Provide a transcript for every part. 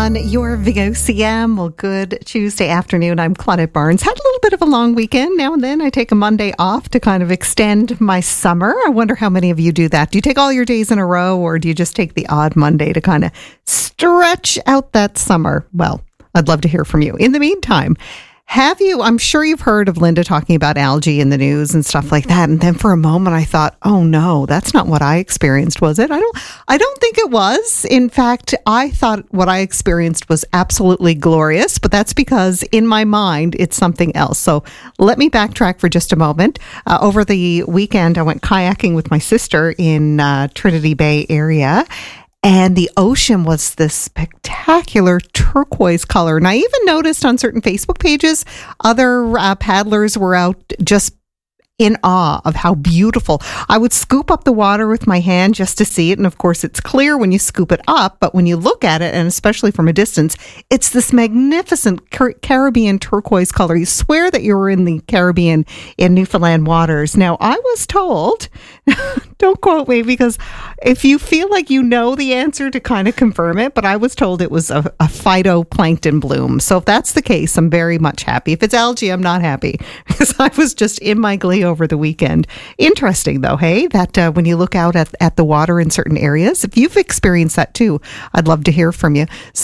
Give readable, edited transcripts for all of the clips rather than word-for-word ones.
on your VOCM. Well, good Tuesday afternoon. I'm Claudette Barnes. Had a little bit of a long weekend. Now and then I take a Monday off to kind of extend my summer. I wonder how many of you do that. Do you take all your days in a row, or do you just take the odd Monday to kind of stretch out that summer? Well, I'd love to hear from you. In the meantime, I'm sure you've heard of Linda talking about algae in the news and stuff like that. And then for a moment I thought, oh no, that's not what I experienced, was it? I don't think it was. In fact, I thought what I experienced was absolutely glorious, but that's because in my mind, it's something else. So let me backtrack for just a moment. Over the weekend, I went kayaking with my sister in Trinity Bay area. And the ocean was this spectacular turquoise color. And I even noticed on certain Facebook pages, other paddlers were out just in awe of how beautiful. I would scoop up the water with my hand just to see it. And of course, it's clear when you scoop it up, but when you look at it, and especially from a distance, it's this magnificent Caribbean turquoise color. You swear that you were in the Caribbean in Newfoundland waters. Now, I was told, don't quote me, because if you feel like you know the answer, to kind of confirm it, but I was told it was a phytoplankton bloom. So if that's the case, I'm very much happy. If it's algae, I'm not happy, because I was just in my glee over the weekend. Interesting though, hey, that when you look out at the water in certain areas, if you've experienced that too, I'd love to hear from you.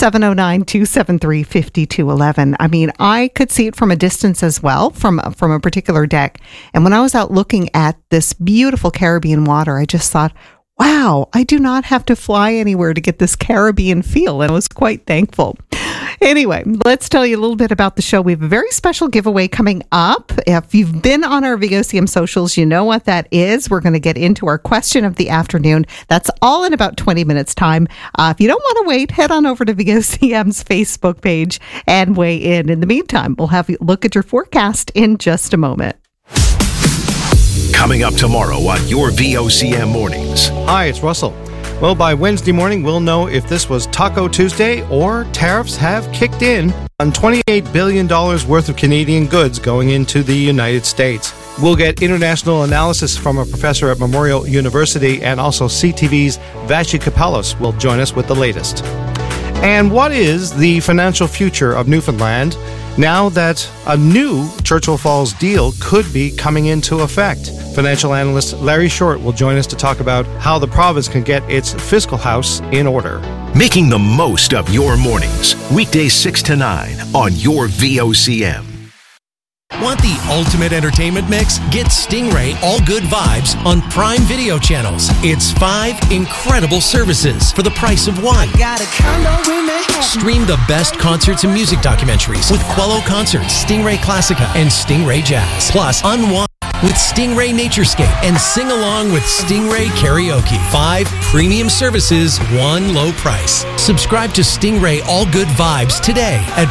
709-273-5211. I mean, I could see it from a distance as well, from a particular deck. And when I was out looking at this beautiful Caribbean water, I just thought, wow, I do not have to fly anywhere to get this Caribbean feel. And I was quite thankful. Anyway, let's tell you a little bit about the show. We have a very special giveaway coming up. If you've been on our VOCM socials, you know what that is. We're going to get into our question of the afternoon. That's all in about 20 minutes time. If you don't want to wait, head on over to VOCM's Facebook page and weigh in. In the meantime, we'll have you look at your forecast in just a moment. Coming up tomorrow on your VOCM Mornings. Hi, it's Russell. Well, by Wednesday morning, we'll know if this was Taco Tuesday or tariffs have kicked in on $28 billion worth of Canadian goods going into the United States. We'll get international analysis from a professor at Memorial University, and also CTV's Vashi Kapelos will join us with the latest. And what is the financial future of Newfoundland now that a new Churchill Falls deal could be coming into effect? Financial analyst Larry Short will join us to talk about how the province can get its fiscal house in order. Making the most of your mornings. Weekdays 6 to 9 on your VOCM. Want the ultimate entertainment mix? Get Stingray All Good Vibes on Prime Video channels. It's 5 incredible services for the price of one. Stream the best concerts and music documentaries with Quello Concerts, Stingray Classica, and Stingray Jazz. Plus, unwind with Stingray Naturescape and sing along with Stingray Karaoke. 5 premium services, one low price. Subscribe to Stingray All Good Vibes today at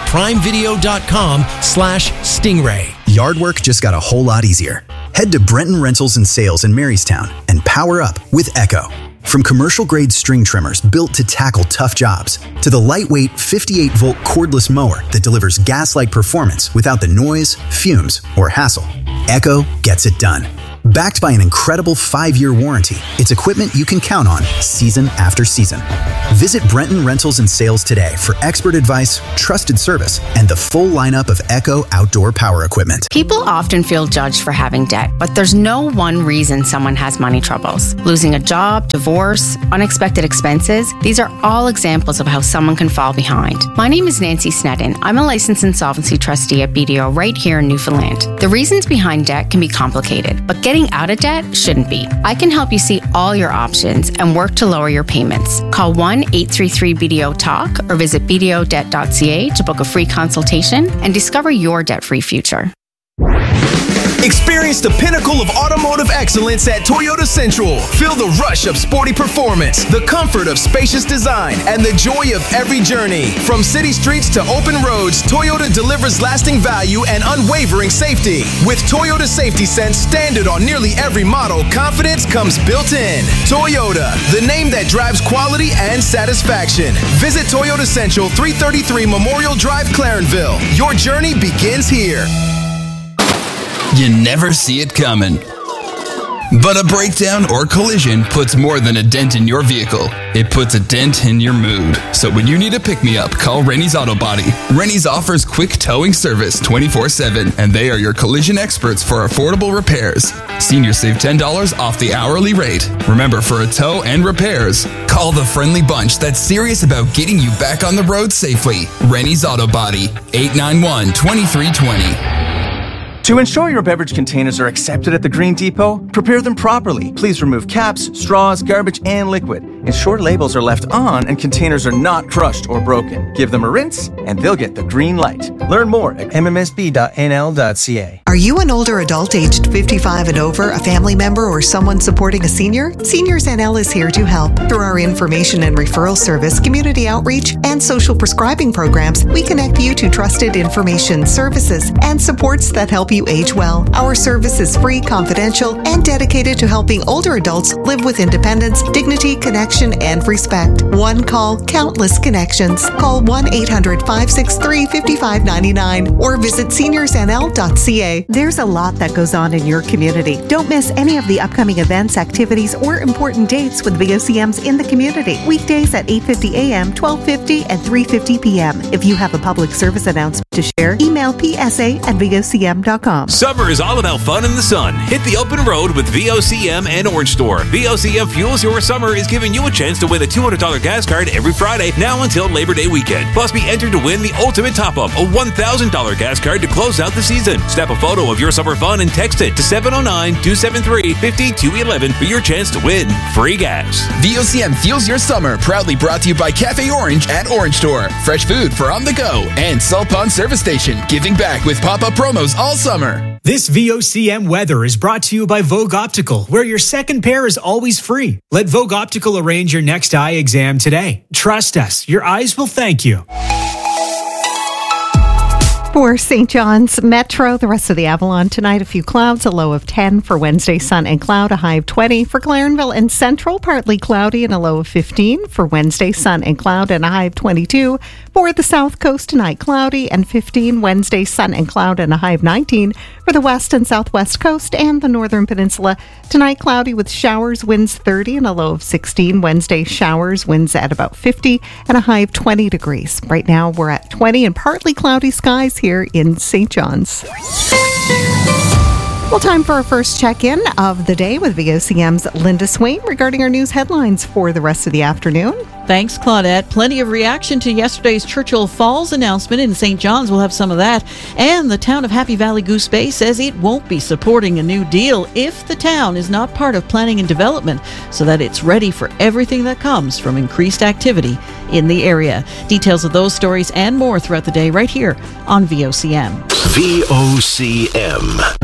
primevideo.com/Stingray. Yard work just got a whole lot easier. Head to Brenton Rentals and Sales in Marystown and power up with Echo. From commercial-grade string trimmers built to tackle tough jobs, to the lightweight 58-volt cordless mower that delivers gas-like performance without the noise, fumes, or hassle, Echo gets it done. Backed by an incredible 5-year warranty, it's equipment you can count on season after season. Visit Brenton Rentals and Sales today for expert advice, trusted service, and the full lineup of Echo outdoor power equipment. People often feel judged for having debt, but there's no one reason someone has money troubles. Losing a job, divorce, unexpected expenses, these are all examples of how someone can fall behind. My name is Nancy Sneddon. I'm a licensed insolvency trustee at BDO right here in Newfoundland. The reasons behind debt can be complicated, but getting out of debt shouldn't be. I can help you see all your options and work to lower your payments. Call 1-833-BDO-TALK or visit bdodebt.ca to book a free consultation and discover your debt-free future. Experience the pinnacle of automotive excellence at Toyota Central. Feel the rush of sporty performance, the comfort of spacious design, and the joy of every journey. From city streets to open roads, Toyota delivers lasting value and unwavering safety. With Toyota Safety Sense standard on nearly every model, confidence comes built in. Toyota, the name that drives quality and satisfaction. Visit Toyota Central, 333 Memorial Drive, Clarenville. Your journey begins here. You never see it coming. But a breakdown or collision puts more than a dent in your vehicle. It puts a dent in your mood. So when you need a pick-me-up, call Rennie's Auto Body. Rennie's offers quick towing service 24/7, and they are your collision experts for affordable repairs. Seniors save $10 off the hourly rate. Remember, for a tow and repairs, call the friendly bunch that's serious about getting you back on the road safely. Rennie's Auto Body, 891-2320. To ensure your beverage containers are accepted at the Green Depot, prepare them properly. Please remove caps, straws, garbage, and liquid. Ensure labels are left on and containers are not crushed or broken. Give them a rinse, and they'll get the green light. Learn more at mmsb.nl.ca. Are you an older adult aged 55 and over, a family member, or someone supporting a senior? Seniors NL is here to help. Through our information and referral service, community outreach, and social prescribing programs, we connect you to trusted information, services, and supports that help you age well. Our service is free, confidential, and dedicated to helping older adults live with independence, dignity, connection, and respect. One call, countless connections. Call 1-800-563-5599 or visit seniorsnl.ca. There's a lot that goes on in your community. Don't miss any of the upcoming events, activities, or important dates with VOCMs in the community. Weekdays at 8:50 a.m., 12:50, and 3:50 p.m. If you have a public service announcement to share, email psa@vocm.com. Summer is all about fun in the sun. Hit the open road with VOCM and Orange Store. VOCM Fuels Your Summer is giving you a chance to win a $200 gas card every Friday now until Labor Day weekend. Plus, be entered to win the ultimate top-up, a $1,000 gas card to close out the season. Snap a photo of your summer fun and text it to 709-273-5211 for your chance to win free gas. VOCM Fuels Your Summer, proudly brought to you by Cafe Orange at Orange Store. Fresh food for on the go. And Salt Pond Service Station, giving back with pop-up promos all summer. This VOCM weather is brought to you by Vogue Optical, where your second pair is always free. Let Vogue Optical arrange your next eye exam today. Trust us, your eyes will thank you. For St. John's Metro, the rest of the Avalon tonight, a few clouds, a low of 10. For Wednesday, sun and cloud, a high of 20. For Clarenville and Central, partly cloudy and a low of 15. For Wednesday, sun and cloud and a high of 22. For the South Coast, tonight, cloudy and 15. Wednesday, sun and cloud and a high of 19. For the West and Southwest Coast and the Northern Peninsula, tonight, cloudy with showers, winds 30 and a low of 16. Wednesday, showers, winds at about 50 and a high of 20 degrees. Right now, we're at 20 and partly cloudy skies here in St. John's. Well, time for our first check-in of the day with VOCM's Linda Swain regarding our news headlines for the rest of the afternoon. Thanks, Claudette. Plenty of reaction to yesterday's Churchill Falls announcement in St. John's. We'll have some of that. And the town of Happy Valley Goose Bay says it won't be supporting a new deal if the town is not part of planning and development, so that it's ready for everything that comes from increased activity in the area. Details of those stories and more throughout the day right here on VOCM. VOCM.